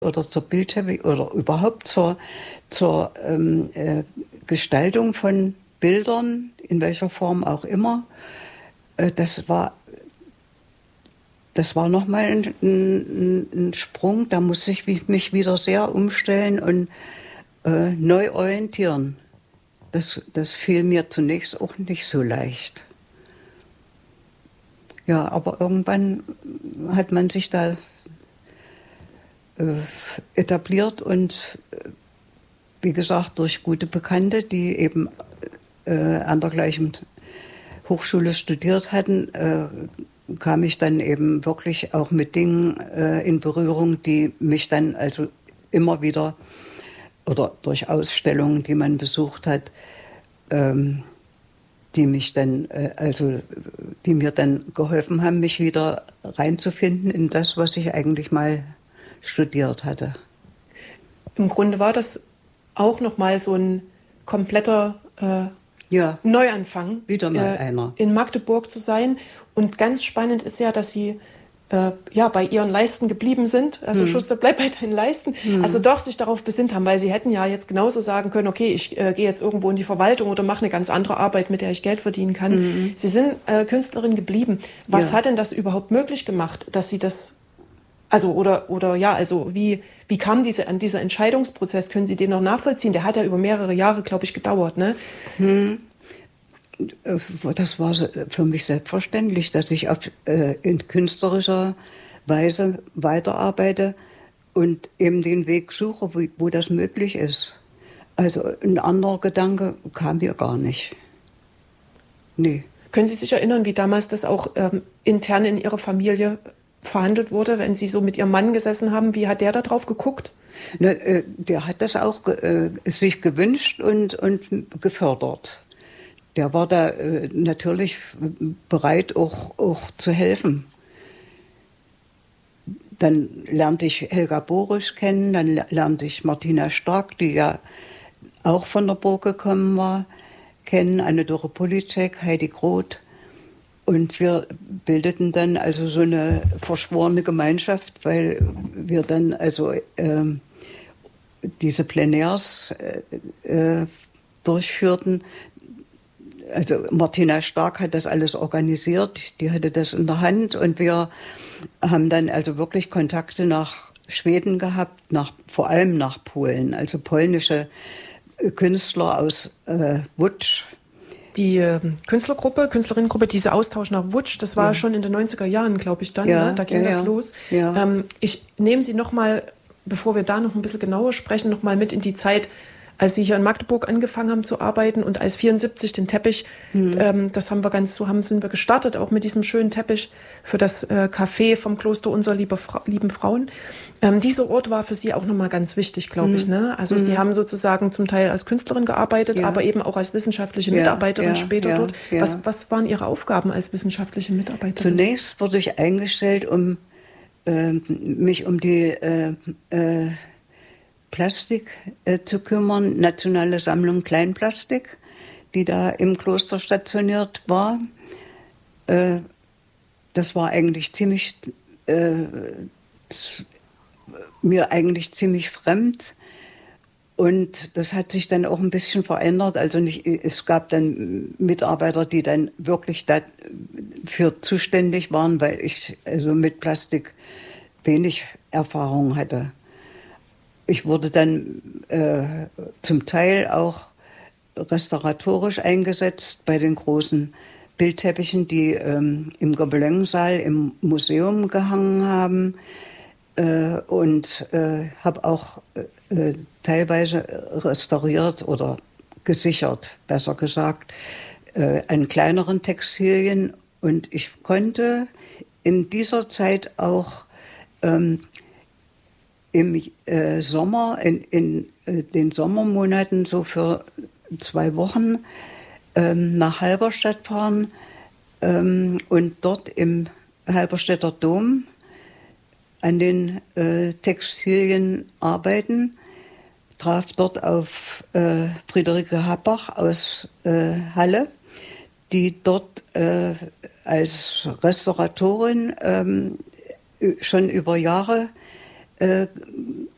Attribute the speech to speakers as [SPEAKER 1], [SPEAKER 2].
[SPEAKER 1] oder zur Bildteppich oder überhaupt zur Gestaltung von Bildern, in welcher Form auch immer, das war nochmal ein Sprung. Da musste ich mich wieder sehr umstellen und neu orientieren. Das fiel mir zunächst auch nicht so leicht. Ja, aber irgendwann hat man sich da etabliert und wie gesagt, durch gute Bekannte, die eben an der gleichen Hochschule studiert hatten, kam ich dann eben wirklich auch mit Dingen in Berührung, die mich dann also immer wieder oder durch Ausstellungen, die man besucht hat, die mir dann geholfen haben, mich wieder reinzufinden in das, was ich eigentlich mal studiert hatte.
[SPEAKER 2] Im Grunde war das auch nochmal so ein kompletter Neuanfang.
[SPEAKER 1] Wieder mal einer.
[SPEAKER 2] In Magdeburg zu sein. Und ganz spannend ist ja, dass Sie bei Ihren Leisten geblieben sind. Also Schuster, bleib bei deinen Leisten. Also doch sich darauf besinnt haben, weil Sie hätten ja jetzt genauso sagen können, okay, ich gehe jetzt irgendwo in die Verwaltung oder mache eine ganz andere Arbeit, mit der ich Geld verdienen kann. Sie sind Künstlerin geblieben. Was hat denn das überhaupt möglich gemacht, dass Sie das, wie kam dieser Entscheidungsprozess? Können Sie den noch nachvollziehen? Der hat ja über mehrere Jahre, glaube ich, gedauert, ne?
[SPEAKER 1] Das war für mich selbstverständlich, dass ich in künstlerischer Weise weiterarbeite und eben den Weg suche, wo das möglich ist. Also ein anderer Gedanke kam mir gar nicht. Nee.
[SPEAKER 2] Können Sie sich erinnern, wie damals das auch intern in Ihrer Familie verhandelt wurde, wenn Sie so mit Ihrem Mann gesessen haben? Wie hat der da drauf geguckt?
[SPEAKER 1] Na, der hat das auch sich gewünscht und gefördert. Der war da natürlich bereit, auch zu helfen. Dann lernte ich Helga Borisch kennen, dann lernte ich Martina Stark, die ja auch von der Burg gekommen war, kennen, Anne-Dore Polizek, Heidi Groth. Und wir bildeten dann also so eine verschworene Gemeinschaft, weil wir dann also diese Plenaires durchführten. Also Martina Stark hat das alles organisiert, die hatte das in der Hand und wir haben dann also wirklich Kontakte nach Schweden gehabt, vor allem nach Polen, also polnische Künstler aus Łódź.
[SPEAKER 2] Die Künstlerinnengruppe, diese Austausch nach Łódź, das war schon in den 90er Jahren, glaube ich, dann, ne? Da ging das los.
[SPEAKER 1] Ja.
[SPEAKER 2] Ich nehme Sie nochmal, bevor wir da noch ein bisschen genauer sprechen, nochmal mit in die Zeit, als Sie hier in Magdeburg angefangen haben zu arbeiten und als 74 den Teppich, das haben wir sind wir gestartet, auch mit diesem schönen Teppich für das Café vom Kloster Unser lieben Frauen. Dieser Ort war für Sie auch nochmal ganz wichtig, glaube ich. Ne? Also Sie haben sozusagen zum Teil als Künstlerin gearbeitet, aber eben auch als wissenschaftliche Mitarbeiterin später dort. Ja. Was waren Ihre Aufgaben als wissenschaftliche Mitarbeiterin?
[SPEAKER 1] Zunächst wurde ich eingestellt, um mich um die Plastik zu kümmern, Nationale Sammlung Kleinplastik, die da im Kloster stationiert war. Das war eigentlich mir eigentlich ziemlich fremd und das hat sich dann auch ein bisschen verändert. Also es gab dann Mitarbeiter, die dann wirklich dafür zuständig waren, weil ich also mit Plastik wenig Erfahrung hatte. Ich wurde dann zum Teil auch restauratorisch eingesetzt bei den großen Bildteppichen, die im Gobelin-Saal im Museum gehangen haben und habe auch teilweise restauriert oder gesichert, besser gesagt, an kleineren Textilien. Und ich konnte in dieser Zeit auch im Sommer, in den Sommermonaten so für 2 Wochen nach Halberstadt fahren und dort im Halberstädter Dom an den Textilien arbeiten. Traf dort auf Friederike Happach aus Halle, die dort als Restauratorin schon über Jahre